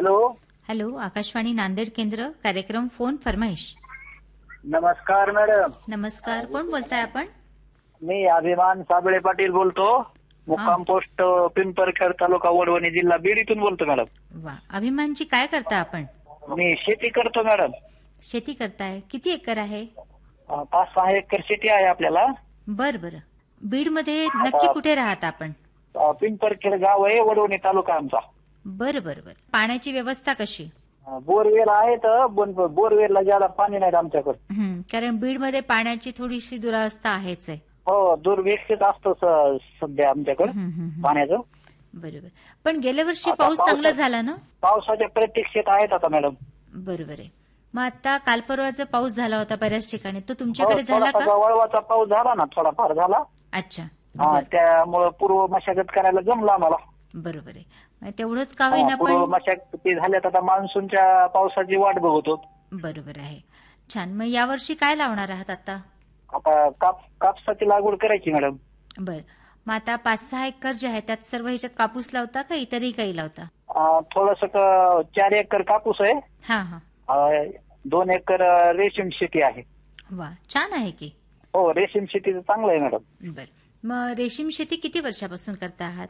Hello. Hello, Akashvani Nanded केंद्र, कार्यक्रम phone फरमाईश. नमस्कार मॅडम. नमस्कार, कोण बोलताय आपण? मी अभिमान साबळे पाटील बोलतो. मुक्काम पोस्ट पिंपरखेड, तालुका वडवणी, जिल्हा बीड इथून बोलतो मॅडम. वा, अभिमानजी काय करता आपण? मी शेती करतो मॅडम. शेती करताय, किती एकर आहे? 5-6 एकर शेती आहे आपल्याला. बर बर. बीड मध्ये नक्की कुठे राहता आपण? पिंपरखेड गाव आहे, वडवणी तालुका आमचा. बर बर बर. पाण्याची व्यवस्था कशी? बोरवेल आहेत, बोरवेलला ज्यादा पाणी नाही आमच्याकडे. कारण बीड मध्ये पाण्याची थोडीशी दुरावस्था आहेच आहे. हो, दुर्भिक्षच असतो सध्या आमच्याकडे पाण्याचं. बरोबर. पण गेल्या वर्षी पाऊस चांगला झाला ना? पावसाच्या प्रतीक्षेत आहेत आता मॅडम. बरोबर आहे. मग आता काल परवाचा पाऊस झाला होता बऱ्याच ठिकाणी, तो तुमच्याकडे झाला का? वळवाचा पाऊस झाला ना, थोडाफार झाला. अच्छा. त्यामुळे पूर्व मशागत करायला जमलं आम्हाला. बरोबर आहे. तेवढंच का होईना पूर्व पण मशागत झाल्यात, आता मान्सूनच्या पावसाची वाट बघतो. बरोबर आहे. छान. मग यावर्षी काय लावणार आहात आता? आता कापसाची लागवड करायची मॅडम. बर. मग आता 5-6 एकर जे आहे त्यात सर्व ह्याच्यात कापूस लावता का इतरही काही लावता? थोडस 4 एकर कापूस आहे. हा हा. 2 एकर रेशीम शेती आहे. वा, छान आहे की. हो, रेशीम शेतीचं चांगलं आहे मॅडम. बर. मग रेशीम शेती किती वर्षापासून करता आहात?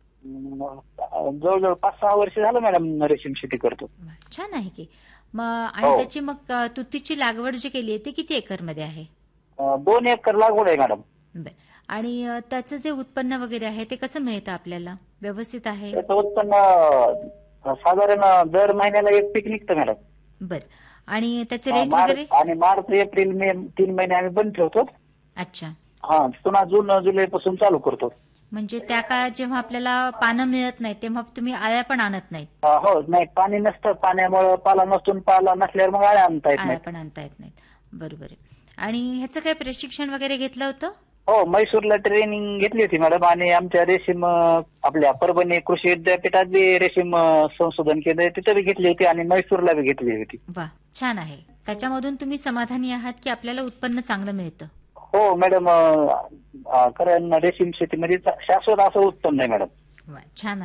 जवळजवळ 5-6 वर्ष झालं मॅडम रेशीम शेती करतो. छान आहे की. मग आणि त्याची मग तुतीची लागवड जी केली आहे ती किती एकर मध्ये आहे? 2 एकर लागवड आहे मॅडम. बर. आणि त्याचं जे उत्पन्न वगैरे आहे ते कसं मिळतं आपल्याला? व्यवस्थित आहे? त्याचं उत्पन्न साधारण दर महिन्याला एक पीक निघतं मॅडम. बर. आणि त्याचे रेट वगैरे? आणि मार्च, एप्रिल, मे 3 महिने आम्ही बंद ठेवतो. अच्छा. पुन्हा जून, जुलै पासून चालू करतो. म्हणजे त्या काळात जेव्हा आपल्याला पानं मिळत नाही तेव्हा तुम्ही आळ्या पण आणत नाहीत? हो, नाही, पाणी नसतं. पाण्यामुळे पाला नसून पाला नसल्यावर मग आळ्या आणता येत आळ्या पण आणता येत नाहीत. बरोबर आहे. आणि ह्याचं काही प्रशिक्षण वगैरे घेतलं होतं? हो, म्हैसूरला ट्रेनिंग घेतली होती मॅडम. आणि आमच्या रेशीम आपल्या परभणी कृषी विद्यापीठात बी रेशीम संशोधन केंद्र तिथे बी घेतली होती आणि म्हैसूरला बी घेतली होती. वा, छान आहे. त्याच्यामधून तुम्ही समाधानी आहात की आपल्याला उत्पन्न चांगलं मिळतं? हो मॅडम, कारण रेशीम शेतीमध्ये शाश्वत असं उत्पन्न आहे मॅडम. वा, छान आहे.